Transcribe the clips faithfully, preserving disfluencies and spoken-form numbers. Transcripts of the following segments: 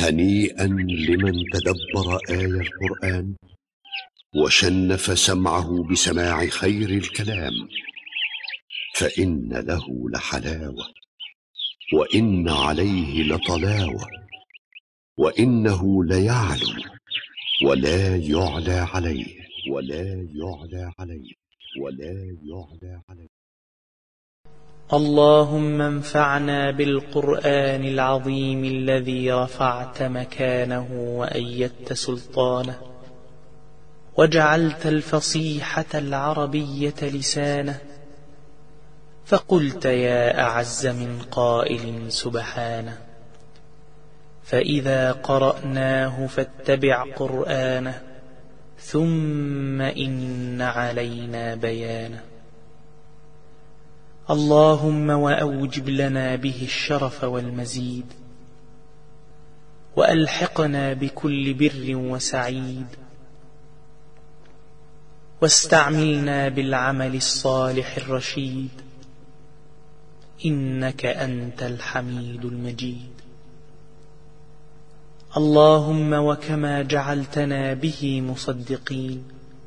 هنيئا لمن تدبر آي القرآن وشنف سمعه بسماع خير الكلام، فإن له لحلاوة وإن عليه لطلاوة، وإنه ليعلو ولا يعلى عليه ولا يعلى عليه ولا يعلى عليه. اللهم انفعنا بالقرآن العظيم الذي رفعت مكانه وأيدت سلطانه، وجعلت الفصيحة العربية لسانه، فقلت يا أعز من قائل سبحانه. فإذا قرأناه فاتبع قرآنه، ثم إن علينا بيانه. اللهم وأوجب لنا به الشرف والمزيد، وألحقنا بكل بر وسعيد، واستعملنا بالعمل الصالح الرشيد، إنك أنت الحميد المجيد. اللهم وكما جعلتنا به مصدقين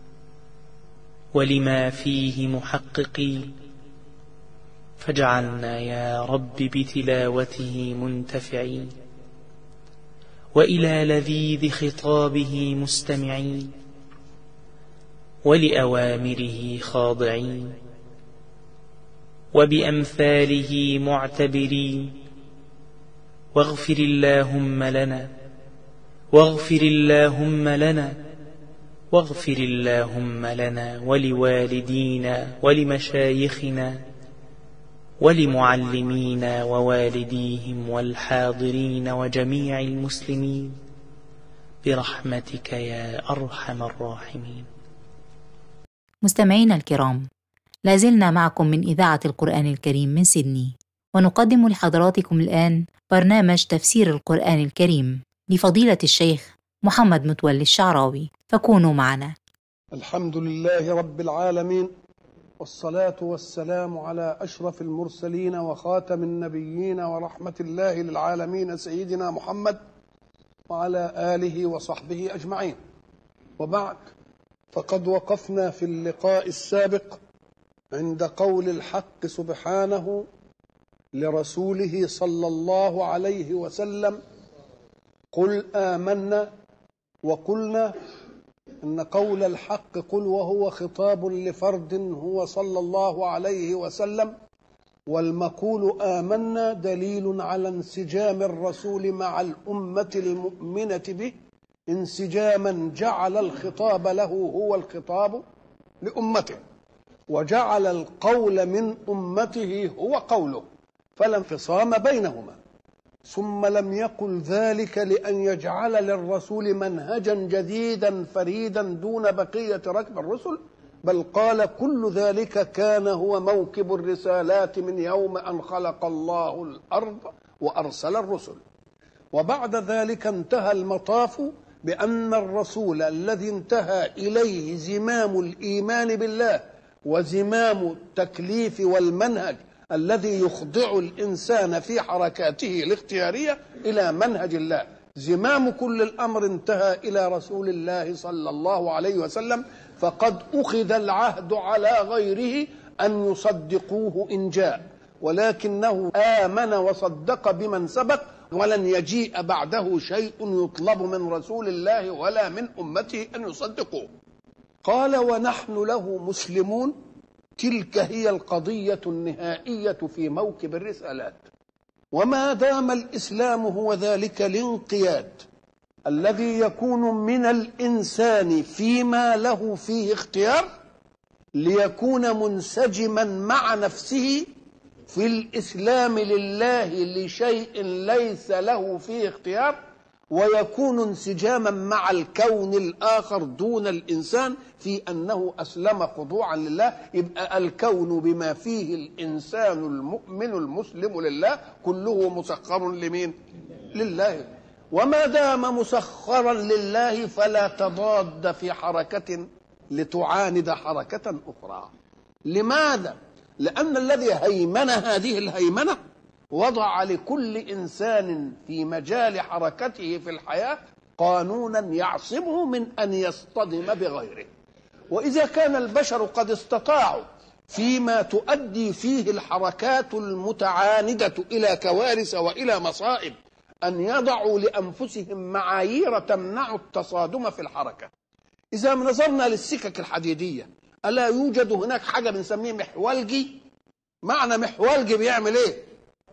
ولما فيه محققين، فاجعلنا يا رب بتلاوته منتفعين، وإلى لذيذ خطابه مستمعين، ولأوامره خاضعين، وبأمثاله معتبرين. واغفر اللهم لنا واغفر اللهم لنا واغفر اللهم لنا ولوالدينا ولمشايخنا ولمعلمينا ووالديهم والحاضرين وجميع المسلمين برحمتك يا أرحم الراحمين. مستمعينا الكرام، لازلنا معكم من إذاعة القرآن الكريم من سيدني، ونقدم لحضراتكم الآن برنامج تفسير القرآن الكريم لفضيلة الشيخ محمد متولي الشعراوي، فكونوا معنا. الحمد لله رب العالمين، والصلاة والسلام على أشرف المرسلين وخاتم النبيين ورحمة الله للعالمين سيدنا محمد وعلى آله وصحبه أجمعين. وبعد، فقد وقفنا في اللقاء السابق عند قول الحق سبحانه لرسوله صلى الله عليه وسلم: قل آمنا. وقلنا إن قول الحق قل وهو خطاب لفرد هو صلى الله عليه وسلم، والمقول آمنا دليل على انسجام الرسول مع الأمة المؤمنة به، انسجاما جعل الخطاب له هو الخطاب لأمته، وجعل القول من أمته هو قوله، فلا انفصام بينهما. ثم لم يقل ذلك لأن يجعل للرسول منهجا جديدا فريدا دون بقية ركب الرسل، بل قال كل ذلك كان هو موكب الرسالات من يوم أن خلق الله الأرض وأرسل الرسل. وبعد ذلك انتهى المطاف بأن الرسول الذي انتهى إليه زمام الإيمان بالله وزمام التكليف والمنهج الذي يخضع الإنسان في حركاته الاختيارية إلى منهج الله، زمام كل الأمر انتهى إلى رسول الله صلى الله عليه وسلم، فقد أخذ العهد على غيره أن يصدقوه إن جاء، ولكنه آمن وصدق بمن سبق، ولن يجيء بعده شيء يطلب من رسول الله ولا من أمته أن يصدقوه. قال: ونحن له مسلمون. تلك هي القضية النهائية في موكب الرسالات. وما دام الإسلام هو ذلك الانقياد الذي يكون من الإنسان فيما له فيه اختيار، ليكون منسجما مع نفسه في الإسلام لله لشيء ليس له فيه اختيار، ويكون انسجاما مع الكون الآخر دون الإنسان في أنه أسلم خضوعا لله. يبقى الكون بما فيه الإنسان المؤمن المسلم لله كله مسخر لمين؟ لله. وما دام مسخرا لله فلا تضاد في حركة لتعاند حركة أخرى. لماذا؟ لأن الذي هيمن هذه الهيمنة وضع لكل إنسان في مجال حركته في الحياة قانونا يعصمه من أن يصطدم بغيره. وإذا كان البشر قد استطاعوا فيما تؤدي فيه الحركات المتعاندة إلى كوارث وإلى مصائب أن يضعوا لأنفسهم معايير تمنع التصادم في الحركة. إذا نظرنا للسكك الحديدية، ألا يوجد هناك حاجة بنسميه محولجي؟ معنى محولجي بيعمل إيه؟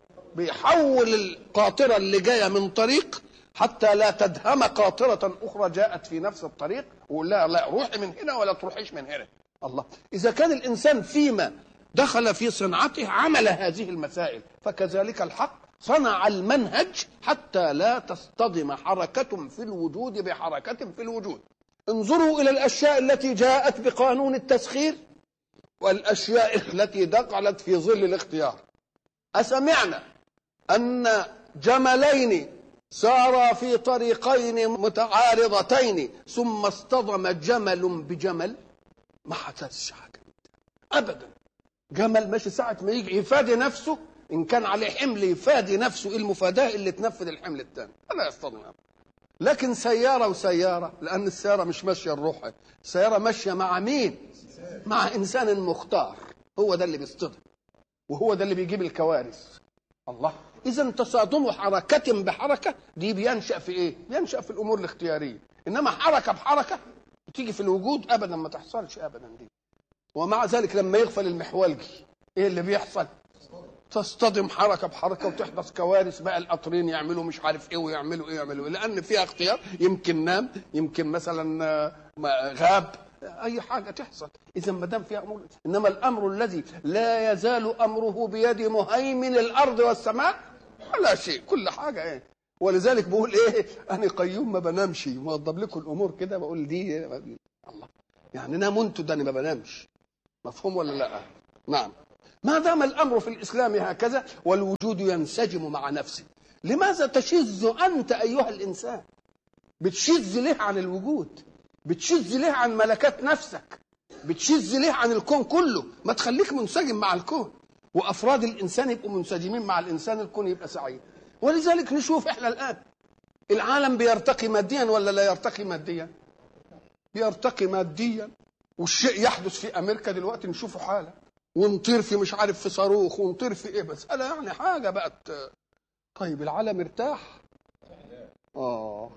بيحول القاطرة اللي جاية من طريق حتى لا تدهم قاطرة أخرى جاءت في نفس الطريق، ويقول لها لا روحي من هنا ولا تروحيش من هنا. الله، إذا كان الإنسان فيما دخل في صنعته عمل هذه المسائل، فكذلك الحق صنع المنهج حتى لا تصطدم حركة في الوجود بحركة في الوجود. انظروا إلى الأشياء التي جاءت بقانون التسخير والأشياء التي دخلت في ظل الاختيار. أسمعنا أن جملين سارا في طريقين متعارضتين ثم اصطدم جمل بجمل؟ ما حدثش حاجة أبدا. جمل ماشي ساعة ما يجي يفادي نفسه، إن كان عليه حمل يفادي نفسه المفاداة اللي تنفذ الحمل الثاني، ولا يصطدم. لكن سيارة وسيارة، لأن السيارة مش ماشية الروح، السيارة ماشية مع مين؟ مع إنسان مختار، هو ده اللي بيصطدم وهو ده اللي بيجيب الكوارث. الله، إذا تصادم حركة بحركة دي بينشأ في إيه؟ بينشأ في الأمور الاختيارية. إنما حركة بحركة بتيجي في الوجود أبدا ما تحصلش أبدا دي. ومع ذلك لما يغفل المحولجي إيه اللي بيحصل؟ تصطدم حركة بحركة وتحدث كوارث. بقى القطرين يعملوا مش عارف إيه ويعملوا إيه يعملوا إيه، لأن فيها اختيار. يمكن نام، يمكن مثلا غاب، أي حاجة تحصل. إذا ما دام فيها أمور. إنما الأمر الذي لا يزال أمره بيد مهيمن الأرض والسماء ولا شيء، كل حاجة إيه. ولذلك بقول إيه، أنا قيوم ما بنامش، موضب لكم الأمور كده، بقول دي الله يعني نام أنتوا، ده أنا ما بنامش. مفهوم ولا لا؟ نعم. ما دام الأمر في الإسلام هكذا والوجود ينسجم مع نفسه، لماذا تشذ أنت أيها الإنسان؟ بتشذ ليه عن الوجود؟ بتشذ ليه عن ملكات نفسك؟ بتشذ ليه عن الكون كله؟ ما تخليك منسجم مع الكون، وأفراد الإنسان يبقوا منسجمين مع الإنسان، الكون يبقى سعيد. ولذلك نشوف إحنا الآن العالم بيرتقي ماديا ولا لا يرتقي ماديا؟ بيرتقي ماديا. والشيء يحدث في أمريكا دلوقتي نشوفه حالة، ونطير في مش عارف في صاروخ، ونطير في إيه، بس أنا يعني حاجة بقت. طيب العالم ارتاح؟ آه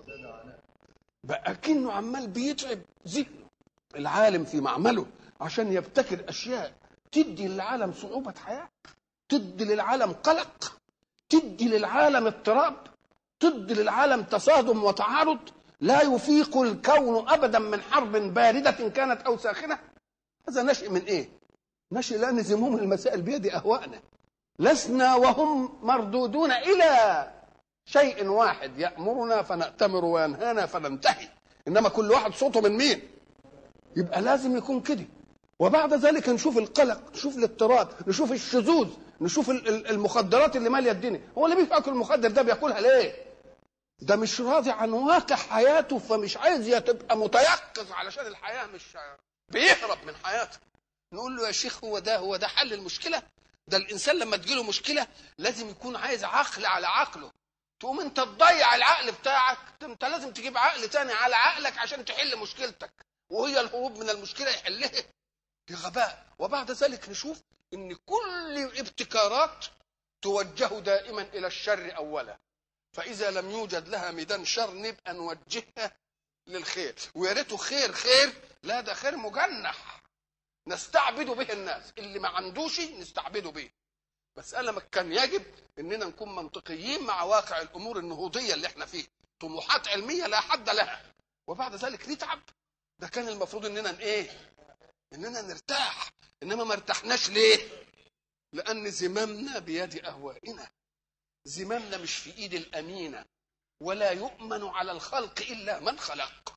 بقى كأنه عمال بيتعب ذهنه العالم في معمله عشان يبتكر أشياء تدي للعالم صعوبة حياة، تدي للعالم قلق، تدي للعالم اضطراب، تدي للعالم تصادم وتعارض. لا يفيق الكون أبدا من حرب باردة كانت أو ساخنة. هذا نشئ من إيه؟ نشئ لأن زموم المسائل بيد أهوائنا، لسنا وهم مردودون إلى شيء واحد يأمرنا فنأتمر وينهانا فننتهي، إنما كل واحد صوته من مين؟ يبقى لازم يكون كده. وبعد ذلك نشوف القلق، نشوف الاضطراب، نشوف الشذوذ، نشوف المخدرات اللي ماليه الدنيا. هو اللي بياكل المخدر ده بياكلها ليه؟ ده مش راضي عن واقع حياته، فمش عايز تبقى متيقظ علشان الحياه مش بيهرب من حياته. نقول له يا شيخ هو ده هو ده حل المشكله؟ ده الانسان لما تجيله مشكله لازم يكون عايز عقل على عقله. تقوم انت تضيع العقل بتاعك، انت لازم تجيب عقل تاني على عقلك عشان تحل مشكلتك، وهي الهروب من المشكله يحلها. دي غباء. وبعد ذلك نشوف ان كل ابتكارات توجه دائما الى الشر اولا، فاذا لم يوجد لها ميدان شر نبقى نوجهها للخير. ويا ريته خير خير، لا ده خير مجنح نستعبد به الناس، اللي ما عندوش نستعبده به. بس انا كان يجب اننا نكون منطقيين مع واقع الامور النهوضيه اللي احنا فيه، طموحات علميه لا حد لها، وبعد ذلك نتعب. ده كان المفروض اننا ايه؟ اننا نرتاح. انما ما ارتحناش ليه؟ لان زمامنا بيد اهوائنا، زمامنا مش في ايد الامينه، ولا يؤمن على الخلق الا من خلق.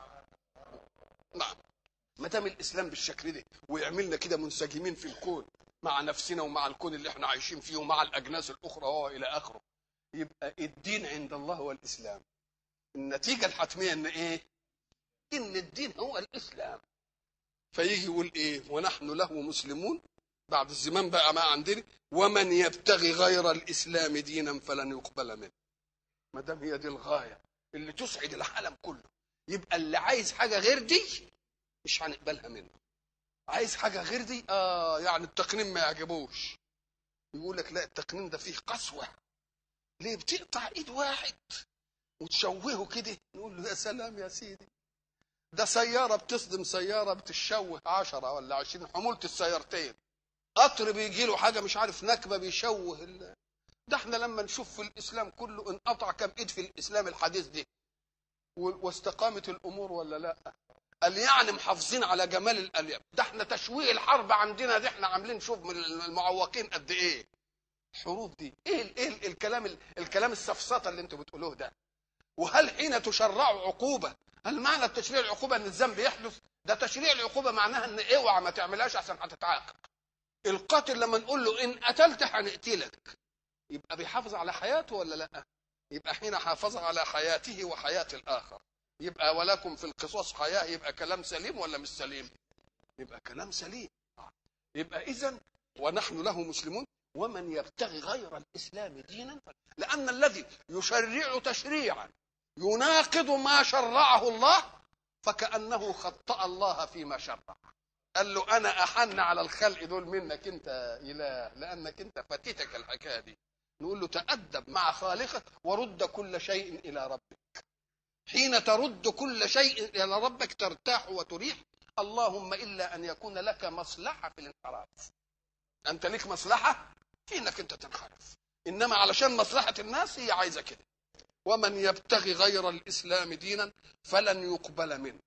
نعم. ما دام الاسلام بالشكل ده ويعملنا كده منسجمين في الكون مع نفسنا ومع الكون اللي احنا عايشين فيه ومع الاجناس الاخرى وهو الى اخره، يبقى الدين عند الله هو الاسلام. النتيجه الحتميه ان ايه؟ ان الدين هو الاسلام. فيجي يقول ايه؟ ونحن له مسلمون. بعد الزمان بقى ما عندنا ومن يبتغي غير الإسلام دينا فلن يقبل منه. ما دام هي دي الغاية اللي تسعد العالم كله، يبقى اللي عايز حاجة غير دي مش هنقبلها منه. عايز حاجة غير دي اه يعني التقنين ما يعجبوش، يقول لك لا التقنين ده فيه قسوة، ليه بتقطع ايد واحد وتشوهه كده؟ نقول له يا سلام يا سيدي، ده سيارة بتصدم سيارة بتشوه عشرة ولا عشرين، حمولة السيارتين. قطر بيجي له حاجة مش عارف نكبة بيشوه ال... ده احنا لما نشوف في الإسلام كله انقطع كم ايد في الإسلام الحديث دي واستقامت الأمور ولا لا؟ قال يعني محافظين على جمال الألياف. ده احنا تشويه الحرب عندنا دي احنا عاملين شوف من المعوقين قد ايه. حروب دي ايه ال ايه ال الكلام ال الكلام السفسطه اللي انتوا بتقولوه ده؟ وهل حين تشرع عقوبه هل معنى التشريع العقوبه ان الذنب يحدث؟ ده تشريع العقوبه معناها ان اوعى ما تعملهاش عشان هتتعاقب. القاتل لما نقول له ان قتلت هنقتلك، يبقى بيحافظ على حياته ولا لا؟ يبقى حين حافظ على حياته وحياه الاخر يبقى ولكم في القصاص حياه، يبقى كلام سليم ولا مش سليم؟ يبقى كلام سليم. يبقى اذا ونحن له مسلمون ومن يبتغي غير الإسلام دينا، لأن الذي يشرع تشريعا يناقض ما شرعه الله فكأنه خطأ الله فيما شرع. قال له أنا أحن على الخلق دول منك أنت إله، لأنك أنت فاتتك الحكاية دي. نقول له تأدب مع خالقك ورد كل شيء إلى ربك. حين ترد كل شيء إلى ربك ترتاح وتريح، اللهم إلا أن يكون لك مصلحة في الانحراف. أنت لك مصلحة في انك انت تنحرف، انما علشان مصلحه الناس هي عايزه كده. ومن يبتغي غير الاسلام دينا فلن يقبل منه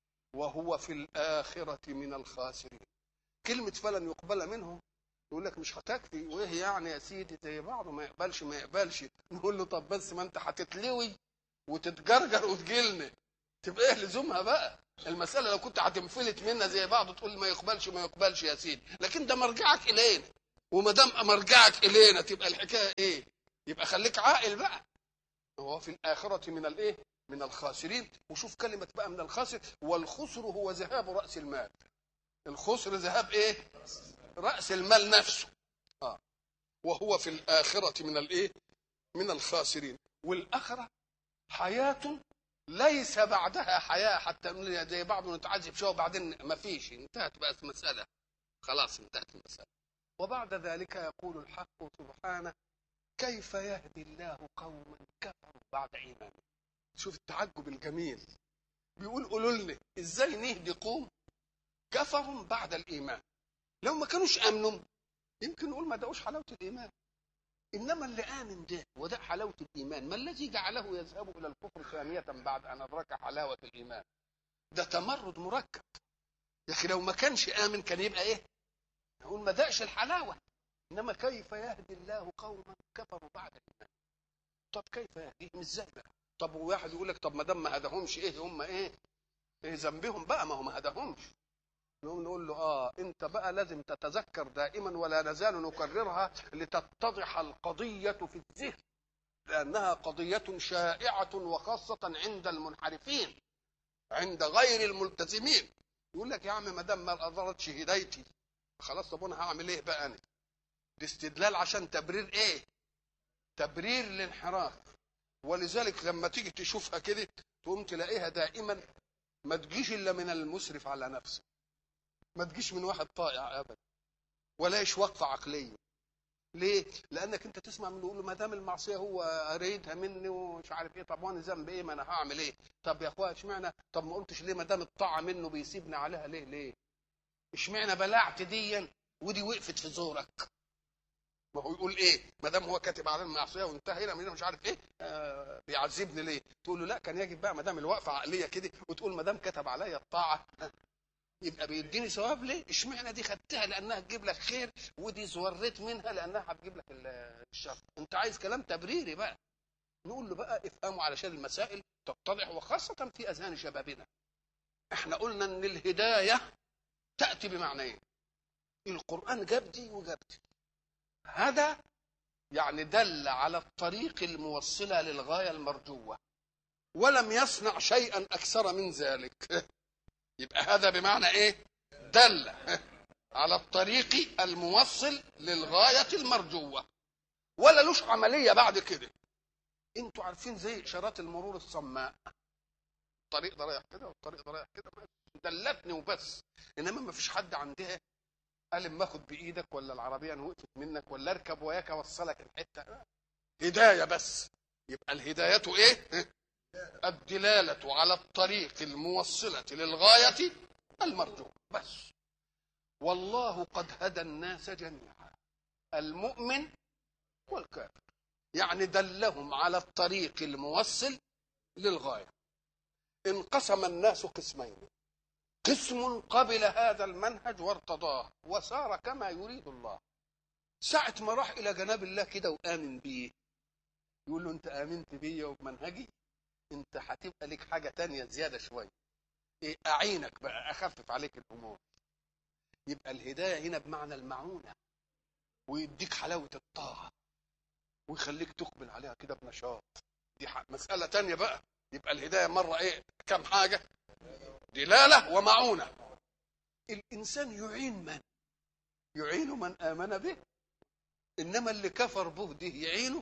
وهو في الاخره من الخاسرين. كلمه فلن يقبل منه يقول لك مش هتكفي، وايه يعني يا سيدي زي بعضه ما يقبلش ما يقبلش. نقول له طب بس ما انت هتتلوي وتتجرجر وتجيلنا، تبقى ايه لزومها بقى؟ المساله لو كنت هتنفلت منا زي بعضه تقول ما يقبلش ما يقبلش يا سيدي، لكن ده مرجعك الينا، وما دام مرجعك الينا تبقى الحكايه ايه؟ يبقى خليك عاقل بقى. هو في الاخره من الايه؟ من الخاسرين. وشوف كلمه بقى من الخاسر، والخسر هو ذهاب راس المال. الخسر ذهاب ايه؟ راس المال نفسه. اه وهو في الاخره من الايه؟ من الخاسرين. والاخره حياه ليس بعدها حياه، حتى زي بعض نتعذب شويه وبعدين ما فيش، انتهت بقى المساله، خلاص انتهت المساله. وبعد ذلك يقول الحق سبحانه كيف يهدي الله قوما كفروا بعد ايمانهم. شوف التعجب الجميل، بيقول قولوا لنا ازاي نهدي قوم كفروا بعد الايمان. لو ما كانوش امنوا يمكن نقول ما دقوش حلاوه الايمان، انما اللي امن ده وده حلاوه الايمان، ما الذي جعله يذهب الى الكفر ثانيه بعد ان ادرك حلاوه الايمان؟ ده تمرد مركب يا اخي. لو ما كانش امن كان يبقى ايه؟ نقول ما دقش الحلاوه. انما كيف يهدي الله قوما كفروا بعد الايمان. طب كيف يهديهم ازاي بقى؟ طب وواحد يقول لك طب ما دام ما هداهمش ايه هم ايه؟ ايه ذنبهم بقى؟ ما هو ما هداهمش. نقوم نقول له اه انت بقى لازم تتذكر دائما ولا نزال نكررها لتتضح القضيه في الذهن، لانها قضيه شائعه وخاصه عند المنحرفين، عند غير الملتزمين. يقول لك يا عم ما دام ما اظهرتش هدايتي خلاص، طب انا هعمل ايه بقى؟ انا دي استدلال عشان تبرير ايه؟ تبرير الانحراف. ولذلك لما تيجي تشوفها كده تقوم تلاقيها دائما ما تجيش الا من المسرف على نفسه، ما تجيش من واحد طائع ابدا، ولا ايش وقفه عقليه. ليه؟ لانك انت تسمع منه يقول له ما دام المعصيه هو اريدها مني ومش عارف ايه، طب وانا ذنب ايه؟ ما انا هعمل ايه؟ طب يا اخويا اشمعنى؟ طب ما قلتش ليه ما دام الطاعه منه بيسيبني عليها ليه؟ ليه؟ اشمعنى بلعت ديا ودي وقفت في زورك؟ ما هو يقول ايه؟ ما دام هو كاتب على المعصيه وانتهينا منه مش عارف ايه، آه بيعذبني ليه؟ تقول له لا كان يجب بقى ما دام الوقفه عقليه كده وتقول ما دام كتب عليا الطاعه آه يبقى بيديني ثواب. ليه؟ اشمعنى دي خدتها لانها تجيب لك خير ودي زورت منها لانها هتجيب لك الشر؟ انت عايز كلام تبريري بقى. نقول له بقى افهموا علشان المسائل تتضح، وخاصه في اذهان شبابنا. احنا قلنا ان الهدايه تاتي بمعنيين، القران جاب دي وجاب دي. هذا يعني دل على الطريق الموصله للغايه المرجوه ولم يصنع شيئا اكثر من ذلك. يبقى هذا بمعنى ايه؟ دل. على الطريق الموصل للغاية المرجوة، ولا لوش عملية بعد كده. انتوا عارفين زي اشارات المرور الصماء، الطريق ده رايح كده والطريق ده رايح كده، دلتني وبس. انما ما فيش حد عندها قال اما اخد بايدك ولا العربيه انا وقفت منك ولا اركب وياك اوصلك الحته. هدايه بس. يبقى الهدايه ايه؟ الدلاله على الطريق الموصله للغايه المرجوه بس. والله قد هدى الناس جميعا، المؤمن والكافر، يعني دلهم على الطريق الموصل للغايه. انقسم الناس قسمين، قسم قبل هذا المنهج وارتضاه وسار كما يريد الله. ساعة ما راح إلى جناب الله كده وآمن بيه، يقول له أنت آمنت بيه وبمنهجي، أنت هتبقى لك حاجة تانية زيادة شوية، إيه؟ أعينك بقى، أخفف عليك الأمور. يبقى الهداية هنا بمعنى المعونة، ويديك حلاوة الطاعة ويخليك تقبل عليها كده بنشاط. دي مسألة تانية بقى. يبقى الهداية مرة إيه؟ كم حاجة؟ دلالة ومعونة. الإنسان يعين من؟ يعين من آمن به. إنما اللي كفر به ده يعينه؟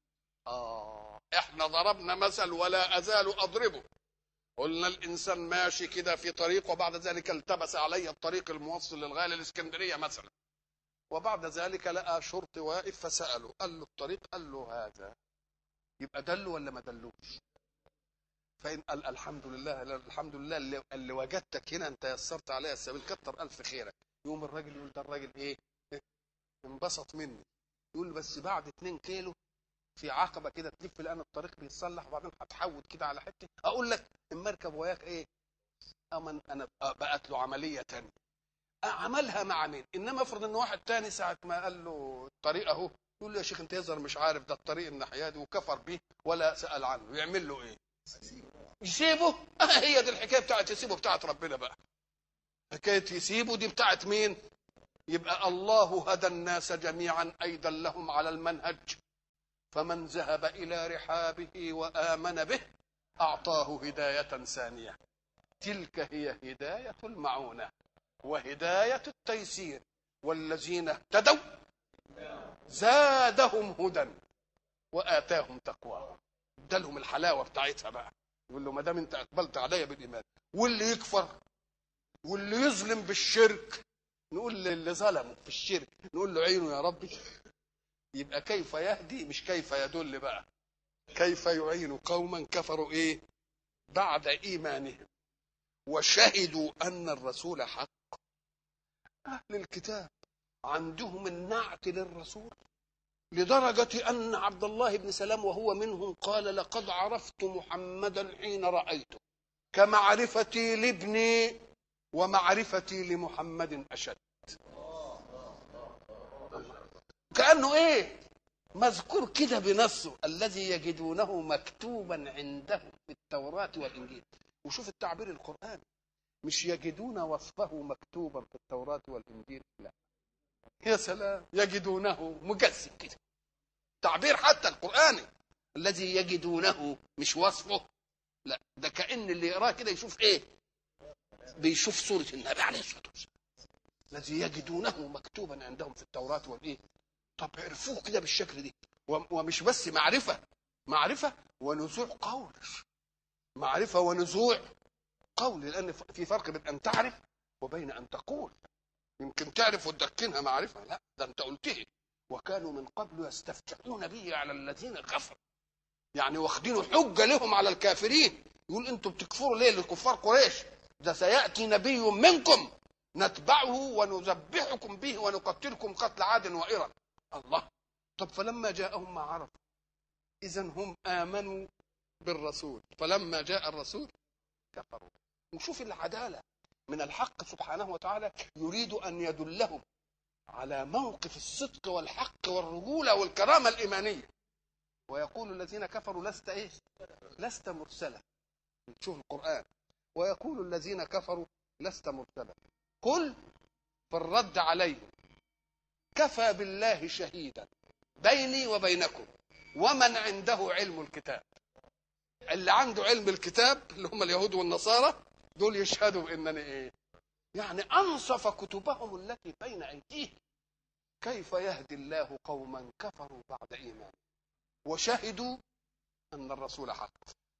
آه إحنا ضربنا مثل ولا أزال أضربه. قلنا الإنسان ماشي كده في طريق، وبعد ذلك التبس علي الطريق الموصل للغاية للإسكندرية مثلا، وبعد ذلك لقى شرطي واقف فسأله، قال له الطريق، قال له هذا. يبقى دله ولا ما دلوش؟ فإن قال الحمد لله، الحمد لله اللي, اللي وجدتك هنا أنت يسرت عليها السبيل، كتر ألف خيرك. يوم الراجل يقول ده الراجل إيه؟ انبسط مني. يقول بس بعد اتنين كيلو في عقبة كده تلف الآن الطريق بيتصلح، وبعدين هتحود كده على حتة، أقول لك اما اركب وياك إيه؟ أمن أنا بقت له عملية تانية. عملها مع مين؟ إنما افرض إن واحد تاني ساعة ما قال له الطريق أهو، يقول له يا شيخ أنت يظهر مش عارف ده الطريق الناحية دي، وكفر به ولا سأل عنه، يعمل له إيه؟ يسيبه. آه هي دي الحكايه بتاعت يسيبه بتاعت ربنا بقى. حكايه يسيبه دي بتاعت مين؟ يبقى الله هدى الناس جميعا، اي دلهم على المنهج. فمن ذهب الى رحابه وامن به اعطاه هدايه ثانيه، تلك هي هدايه المعونه وهدايه التيسير. والذين اهتدوا زادهم هدى واتاهم تقواهم، ادالهم الحلاوه بتاعتها بقى. يقول له ما دام انت اقبلت عليا بالايمان، واللي يكفر واللي يظلم بالشرك، نقول للي ظلمه في الشرك نقول له عينه يا ربي. يبقى كيف يهدي مش كيف يدل بقى، كيف يعين قوما كفروا ايه بعد ايمانهم وشهدوا ان الرسول حق. اهل الكتاب عندهم النعت للرسول لدرجة أن عبد الله بن سلام وهو منهم قال لقد عرفت محمدا حين رأيته كمعرفتي لابني ومعرفتي لمحمد أشد. كأنه إيه مذكور كده بنصه، الذي يجدونه مكتوبا عندهم في التوراة والإنجيل. وشوف التعبير القرآني، مش يجدون وصفه مكتوبا في التوراة والإنجيل، لا، يا سلام، يجدونه مجسم كده. تعبير حتى القرآني الذي يجدونه مش وصفه، لا، ده كأن اللي يقراه كده يشوف ايه؟ بيشوف صورة النبي عليه الصلاة والسلام. الذي يجدونه مكتوبا عندهم في التوراة والايه؟ طب عرفوه كده بالشكل دي. ومش بس معرفة، معرفة ونزوع قول، معرفة ونزوع قول، لأن في فرق بين أن تعرف وبين أن تقول. يمكن تعرف وتدكنها معرفة، لا، ده أنت قلته. وكانوا من قبل يستفتحون به على الذين كفروا، يعني واخدينه حجة لهم على الكافرين. يقول انتم بتكفروا ليه لكفار قريش؟ ده سيأتي نبي منكم نتبعه ونذبحكم به ونقتلكم قتل عاد وإرم. الله. طب فلما جاءهم ما عرفوا، إذن هم آمنوا بالرسول، فلما جاء الرسول كفروا. وشوف العدالة من الحق سبحانه وتعالى، يريد أن يدلهم على موقف الصدق والحق والرجولة والكرامة الإيمانية. ويقول الذين كفروا لست إيه؟ لست مرسلا. شوف القرآن، ويقول الذين كفروا لست مرسلا. قل في الرد عليهم كفى بالله شهيدا بيني وبينكم ومن عنده علم الكتاب. اللي عنده علم الكتاب اللي هم اليهود والنصارى دول يشهدوا بأنني إيه؟ يعني أنصف كتبهم التي بين أيديهم. كيف يهدي الله قوما كفروا بعد إيمان وشهدوا أن الرسول حق،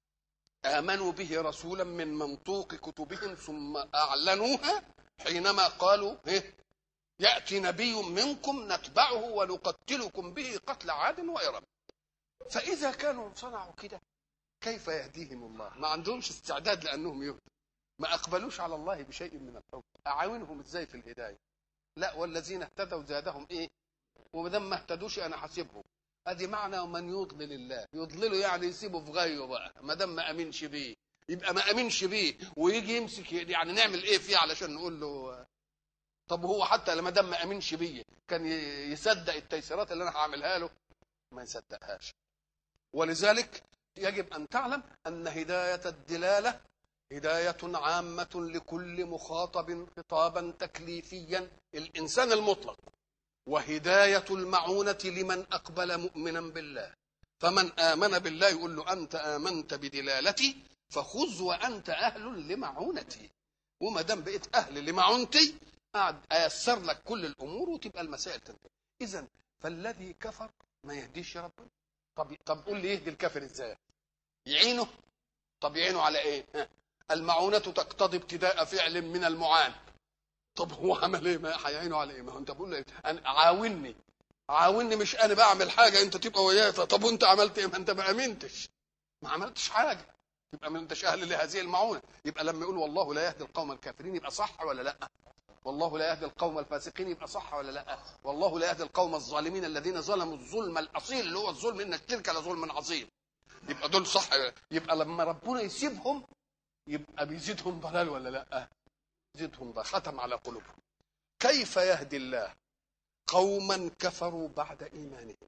آمنوا به رسولا من منطوق كتبهم ثم أعلنوها حينما قالوا إيه؟ يأتي نبي منكم نتبعه ونقتلكم به قتل عاد وإرم. فإذا كانوا صنعوا كده كيف يهديهم الله؟ ما عندهمش استعداد لأنهم يهدوا، ما أقبلوش على الله بشيء من الحب، أعاونهم إزاي في الهداية؟ لا، والذين اهتدوا زادهم إيه؟ ومدام ما اهتدوش أنا حاسبهم. ادي معنى ومن يضلل الله، يضلله يعني يسيبه في غيه بقى، ما دام ما امنش بيه يبقى ما امنش بيه، ويجي يمسك يعني نعمل ايه فيه علشان نقول له؟ طب هو حتى لما دام ما امنش بيه كان يصدق التيسيرات اللي انا هعملها له؟ ما يصدقهاش. ولذلك يجب ان تعلم ان هدايه الدلاله هدايه عامه لكل مخاطب خطابا تكليفيا الانسان المطلق، وهداية المعونة لمن أقبل مؤمنا بالله. فمن آمن بالله يقول له أنت آمنت بدلالتي فخذ وأنت أهل لمعونتي، وما دام بقيت أهل لمعونتي قاعد أيسر لك كل الأمور وتبقى المسائل تنتهي. إذن فالذي كفر ما يهديش ربنا. طب طب قول لي يهدي الكافر إزاي؟ يعينه؟ طب يعينه على إيه؟ المعونة تقتضي ابتداء فعل من المعان. طب هو عمل ايه؟ ما هيعينه على ايه؟ ما هو انت بقول له أنا عاوني عاوني مش انا بعمل حاجه انت تبقى وياي. طب وانت عملت ايه؟ ما انت ما امنتش، ما عملتش حاجه، يبقى ما انتش اهل لهذه المعونه. يبقى لما يقول والله لا يهدي القوم الكافرين يبقى صح ولا لا؟ والله لا يهدي القوم الفاسقين يبقى صح ولا لا؟ والله لا يهدي القوم الظالمين الذين ظلموا الظلم الاصيل اللي هو الظلم ان الشرك لظلم عظيم، يبقى دول صح. يبقى لما ربنا يسيبهم يبقى بيزيدهم ضلال ولا لا؟ زدهم ضلال، ختم على قلوبهم. كيف يهدي الله قوما كفروا بعد إيمانهم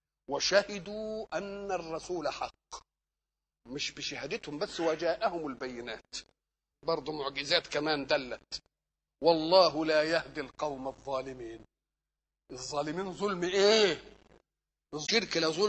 وشهدوا أن الرسول حق؟ مش بشهادتهم بس، وجاءهم البينات برضو، معجزات كمان دلت. والله لا يهدي القوم الظالمين. الظالمين ظلم ايه؟ الشرك لا ظلم